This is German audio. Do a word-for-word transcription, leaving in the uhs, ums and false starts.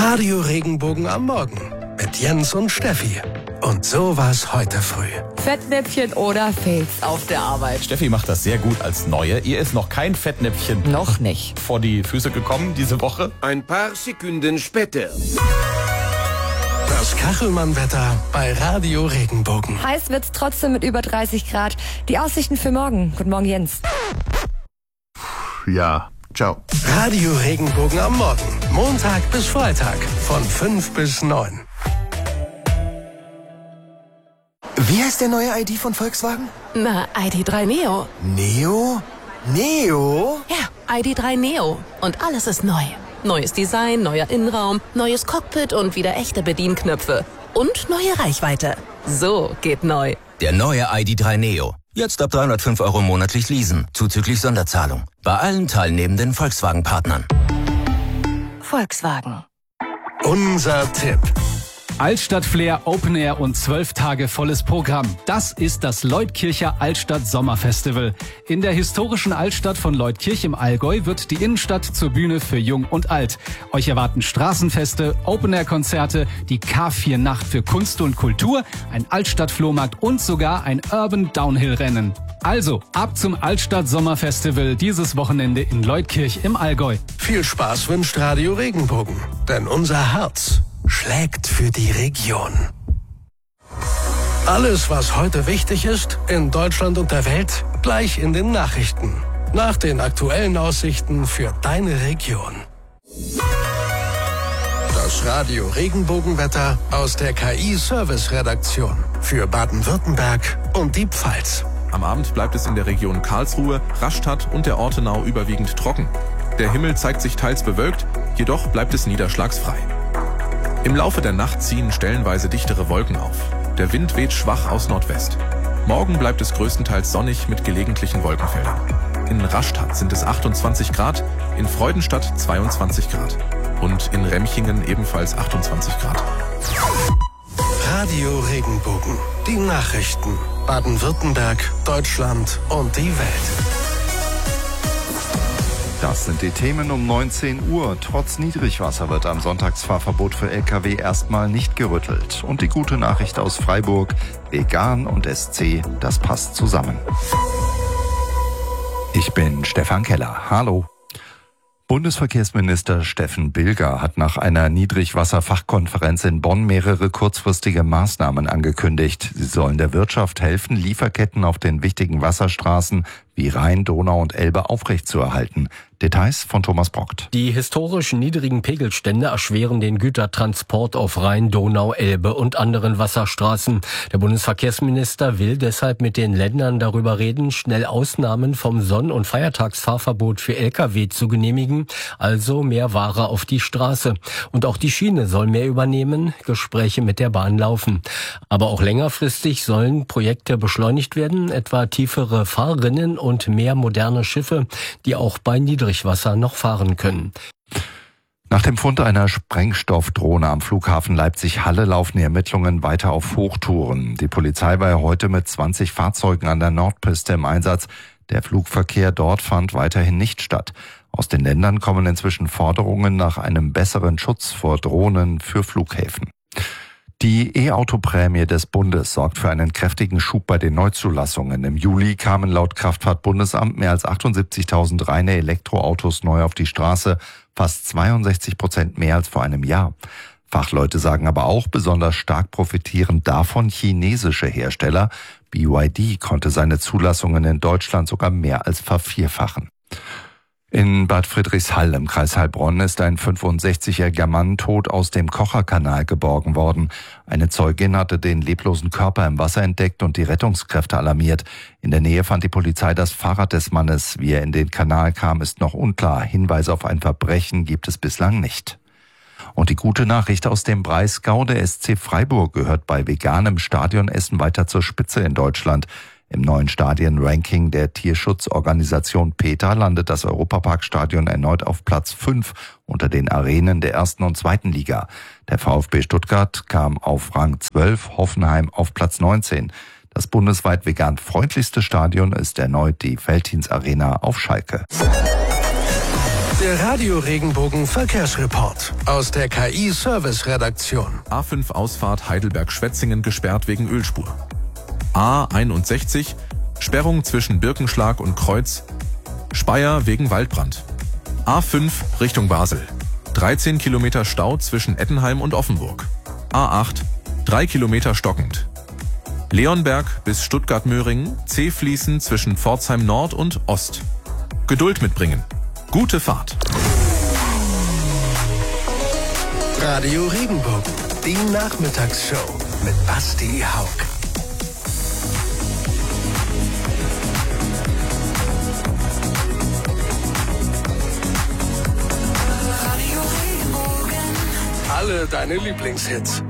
Radio Regenbogen am Morgen mit Jens und Steffi. Und so war's heute früh. Fettnäpfchen oder Filz auf der Arbeit. Steffi macht das sehr gut als Neue. Ihr ist noch kein Fettnäpfchen Noch nicht. vor die Füße gekommen diese Woche. Ein paar Sekunden später. Das Kachelmann-Wetter bei Radio Regenbogen. Heiß wird's trotzdem mit über dreißig Grad. Die Aussichten für morgen. Guten Morgen, Jens. Ja, ciao. Radio Regenbogen am Morgen. Montag bis Freitag von fünf bis neun. Wie heißt der neue I D von Volkswagen? Na, I D drei Neo. Neo? Neo? Ja, I D drei Neo. Und alles ist neu. Neues Design, neuer Innenraum, neues Cockpit und wieder echte Bedienknöpfe. Und neue Reichweite. So geht neu. Der neue I D drei Neo. Jetzt ab dreihundertfünf Euro monatlich leasen, zuzüglich Sonderzahlung. Bei allen teilnehmenden Volkswagen-Partnern. Volkswagen. Unser Tipp. Altstadt-Flair, Open Air und zwölf Tage volles Programm. Das ist das Leutkircher Altstadt Sommerfestival. In der historischen Altstadt von Leutkirch im Allgäu wird die Innenstadt zur Bühne für Jung und Alt. Euch erwarten Straßenfeste, Open Air Konzerte, die K vier Nacht für Kunst und Kultur, ein Altstadt-Flohmarkt und sogar ein Urban Downhill Rennen. Also ab zum Altstadt Sommerfestival dieses Wochenende in Leutkirch im Allgäu. Viel Spaß wünscht Radio Regenbogen, denn unser Herz schlägt für die Region. Alles, was heute wichtig ist, in Deutschland und der Welt, gleich in den Nachrichten. Nach den aktuellen Aussichten für deine Region. Das Radio Regenbogenwetter aus der K I-Service-Redaktion für Baden-Württemberg und die Pfalz. Am Abend bleibt es in der Region Karlsruhe, Rastatt und der Ortenau überwiegend trocken. Der Himmel zeigt sich teils bewölkt, jedoch bleibt es niederschlagsfrei. Im Laufe der Nacht ziehen stellenweise dichtere Wolken auf. Der Wind weht schwach aus Nordwest. Morgen bleibt es größtenteils sonnig mit gelegentlichen Wolkenfeldern. In Rastatt sind es achtundzwanzig Grad, in Freudenstadt zweiundzwanzig Grad und in Remchingen ebenfalls achtundzwanzig Grad. Radio Regenbogen, die Nachrichten. Baden-Württemberg, Deutschland und die Welt. Das sind die Themen um neunzehn Uhr. Trotz Niedrigwasser wird am Sonntagsfahrverbot für L K W erstmal nicht gerüttelt. Und die gute Nachricht aus Freiburg, vegan und S C, das passt zusammen. Ich bin Stefan Keller. Hallo. Bundesverkehrsminister Steffen Bilger hat nach einer Niedrigwasserfachkonferenz in Bonn mehrere kurzfristige Maßnahmen angekündigt. Sie sollen der Wirtschaft helfen, Lieferketten auf den wichtigen Wasserstraßen wie Rhein, Donau und Elbe aufrechtzuerhalten. Details von Thomas Brockt. Die historisch niedrigen Pegelstände erschweren den Gütertransport auf Rhein, Donau, Elbe und anderen Wasserstraßen. Der Bundesverkehrsminister will deshalb mit den Ländern darüber reden, schnell Ausnahmen vom Sonn- und Feiertagsfahrverbot für L K W zu genehmigen, also mehr Ware auf die Straße. Und auch die Schiene soll mehr übernehmen, Gespräche mit der Bahn laufen. Aber auch längerfristig sollen Projekte beschleunigt werden, etwa tiefere Fahrrinnen und mehr moderne Schiffe, die auch bei Niedrigwasser noch fahren können. Nach dem Fund einer Sprengstoffdrohne am Flughafen Leipzig-Halle laufen die Ermittlungen weiter auf Hochtouren. Die Polizei war heute mit zwanzig Fahrzeugen an der Nordpiste im Einsatz. Der Flugverkehr dort fand weiterhin nicht statt. Aus den Ländern kommen inzwischen Forderungen nach einem besseren Schutz vor Drohnen für Flughäfen. Die E-Auto-Prämie des Bundes sorgt für einen kräftigen Schub bei den Neuzulassungen. Im Juli kamen laut Kraftfahrtbundesamt mehr als achtundsiebzigtausend reine Elektroautos neu auf die Straße, fast zweiundsechzig Prozent mehr als vor einem Jahr. Fachleute sagen aber auch, besonders stark profitieren davon chinesische Hersteller. B Y D konnte seine Zulassungen in Deutschland sogar mehr als vervierfachen. In Bad Friedrichshall im Kreis Heilbronn ist ein fünfundsechzigjähriger Mann tot aus dem Kocherkanal geborgen worden. Eine Zeugin hatte den leblosen Körper im Wasser entdeckt und die Rettungskräfte alarmiert. In der Nähe fand die Polizei das Fahrrad des Mannes. Wie er in den Kanal kam, ist noch unklar. Hinweise auf ein Verbrechen gibt es bislang nicht. Und die gute Nachricht aus dem Breisgau: der S C Freiburg gehört bei veganem Stadionessen weiter zur Spitze in Deutschland. Im neuen Stadienranking der Tierschutzorganisation PETA landet das Europaparkstadion erneut auf Platz fünf unter den Arenen der ersten und zweiten Liga. Der VfB Stuttgart kam auf Rang zwölf, Hoffenheim auf Platz neunzehn. Das bundesweit vegan freundlichste Stadion ist erneut die Veltins Arena auf Schalke. Der Radio Regenbogen Verkehrsreport aus der K I-Service-Redaktion. A fünf Ausfahrt Heidelberg-Schwetzingen gesperrt wegen Ölspur. A einundsechzig, Sperrung zwischen Birkenschlag und Kreuz. Speyer wegen Waldbrand. A fünf Richtung Basel. dreizehn Kilometer Stau zwischen Ettenheim und Offenburg. A acht, drei Kilometer stockend. Leonberg bis Stuttgart-Möhringen, C-Fließen zwischen Pforzheim Nord und Ost. Geduld mitbringen. Gute Fahrt. Radio Regenbogen, die Nachmittagsshow mit Basti Haug. Radio Regenbogen. Alle deine Lieblingshits.